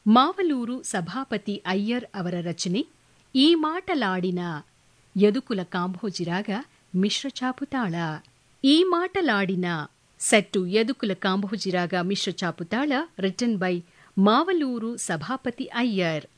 ಮಾವಲೂರು ಸಭಾಪತಿ ಅಯ್ಯರ್ ಅವರ ರಚನೆ ಈ ಮಾಟಲಾಡಿನ ಯದುಕುಲ ಕಾಂಭೋಜಿರಾಗ ಮಿಶ್ರ ಚಾಪುತಾಳ. ಈ ಮಾಟಲಾಡಿನ ಸೆಟ್ಟು ಯದುಕುಲ ಕಾಂಭೋಜಿರಾಗ ಮಿಶ್ರ ಚಾಪುತಾಳ ರಿಟನ್ ಬೈ ಮಾವಲೂರು ಸಭಾಪತಿ ಅಯ್ಯರ್.